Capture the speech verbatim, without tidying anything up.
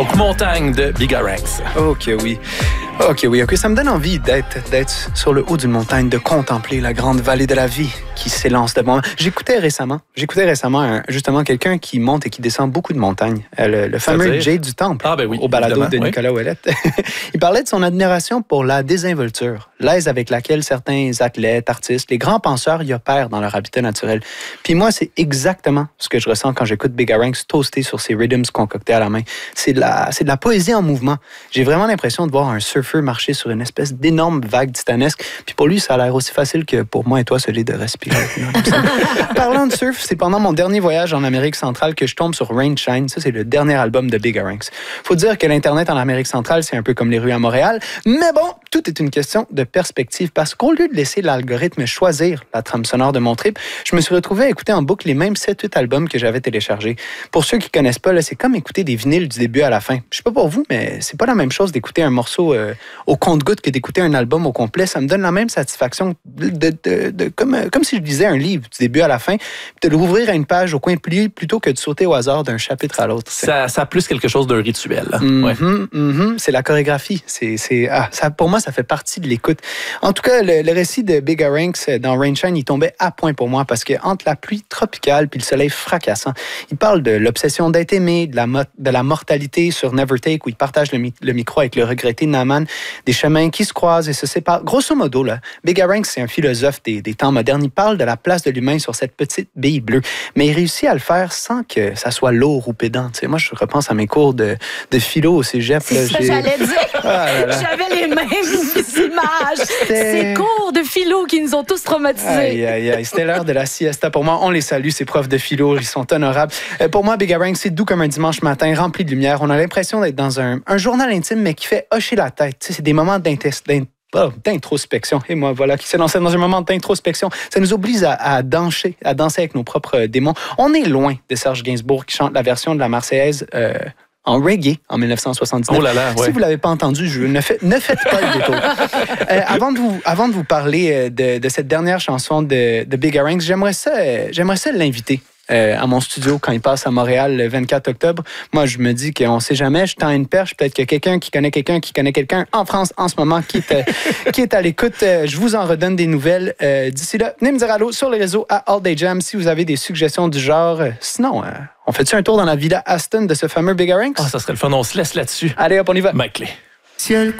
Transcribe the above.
Donc, Montagne de Bigarranx. Ok, oui. Ok, oui, ok. Ça me donne envie d'être, d'être sur le haut d'une montagne, de contempler la grande vallée de la vie qui s'élance devant moi. J'écoutais récemment, j'écoutais récemment un, justement quelqu'un qui monte et qui descend beaucoup de montagnes. Le, le fameux Jay du Temple, ah, ben oui, au balado de oui. Nicolas Ouellette. Il parlait de son admiration pour la désinvolture, l'aise avec laquelle certains athlètes, artistes, les grands penseurs y opèrent dans leur habitat naturel. Puis moi, c'est exactement ce que je ressens quand j'écoute Bigarranx toaster sur ses rhythms concoctés à la main. C'est de la, c'est de la poésie en mouvement. J'ai vraiment l'impression de voir un surfeur marcher sur une espèce d'énorme vague titanesque. Puis pour lui, ça a l'air aussi facile que pour moi et toi, celui de respirer. Parlant de surf, c'est pendant mon dernier voyage en Amérique centrale que je tombe sur Rain Shine. Ça, c'est le dernier album de Bigarranx. Faut dire que l'Internet en Amérique centrale, c'est un peu comme les rues à Montréal. Mais bon, tout est une question de perspective parce qu'au lieu de laisser l'algorithme choisir la trame sonore de mon trip, je me suis retrouvé à écouter en boucle les mêmes sept huit albums que j'avais téléchargés. Pour ceux qui connaissent pas, là, c'est comme écouter des vinyles du début à la fin. Je sais pas pour vous, mais c'est pas la même chose d'écouter un morceau euh, au compte-gouttes que d'écouter un album au complet. Ça me donne la même satisfaction de, de, de, de, comme, comme si je lisais un livre du début à la fin, de l'ouvrir à une page au coin de pli plutôt que de sauter au hasard d'un chapitre à l'autre. Ça, ça a plus quelque chose d'un rituel. Mm-hmm, ouais. mm-hmm, c'est la chorégraphie. C'est, c'est, ah, ça, pour moi, ça fait partie de l'écoute. En tout cas, le, le récit de Bigarranx dans Rain Shine, il tombait à point pour moi parce que entre la pluie tropicale puis le soleil fracassant, il parle de l'obsession d'être aimé, de la, mo- de la mortalité sur Never Take où il partage le, mi- le micro avec le regretté Naman, des chemins qui se croisent et se séparent. Grosso modo, là, Bigarranx, c'est un philosophe des, des temps modernes. Il parle de la place de l'humain sur cette petite bille bleue, mais il réussit à le faire sans que ça soit lourd ou pédant. Tu sais, moi, je repense à mes cours de, de philo au cégep. C'est là, ça, j'ai... j'allais dire. Ah là là. J'avais les mêmes images. C'était... Ces cours de philo qui nous ont tous traumatisés. Aïe, aïe, aïe. C'était l'heure de la siesta. Pour moi, on les salue, ces profs de philo. Ils sont honorables. Euh, pour moi, Bigarranx, c'est doux comme un dimanche matin, rempli de lumière. On a l'impression d'être dans un, un journal intime, mais qui fait hocher la tête. Tu sais, c'est des moments d'intestin. Oh, d'introspection. Et moi, voilà, qui s'est lancé dans un moment d'introspection. Ça nous oblige à, à danser, à danser avec nos propres démons. On est loin de Serge Gainsbourg qui chante la version de la Marseillaise euh, en reggae en dix-neuf cent soixante-dix-neuf. Oh là là, ouais. Si vous l'avez pas entendu, je, ne, fait, ne faites pas le détour. euh, avant, de vous, avant de vous parler de, de cette dernière chanson de, de Bigarranx, j'aimerais ça, euh, j'aimerais ça l'inviter. Euh, à mon studio quand il passe à Montréal le vingt-quatre octobre. Moi, je me dis qu'on ne sait jamais. Je tends une perche. Peut-être qu'il y a quelqu'un qui connaît quelqu'un qui connaît quelqu'un en France en ce moment qui est, euh, qui est à l'écoute. Euh, je vous en redonne des nouvelles. Euh, d'ici là, venez me dire allô sur les réseaux à All Day Jam si vous avez des suggestions du genre. Euh, sinon, euh, on fait-tu un tour dans la Villa Aston de ce fameux Bigarranx? Ah, ça serait le fun. On se laisse là-dessus. Allez, hop, on y va. Ma clé. Ciel